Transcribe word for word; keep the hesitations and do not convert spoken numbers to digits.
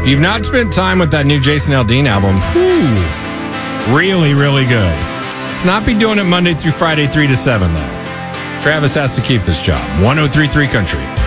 If you've not spent time with that new Jason Aldean album, whew, really, really good. Let's not be doing it Monday through Friday, three to seven, though. Travis has to keep this job. one oh three point three Country.